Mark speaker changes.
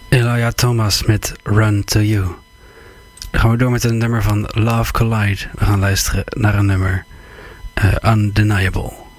Speaker 1: Elia Thomas met Run To You. Dan gaan we door met een nummer van Love Collide. We gaan luisteren naar een nummer Undeniable.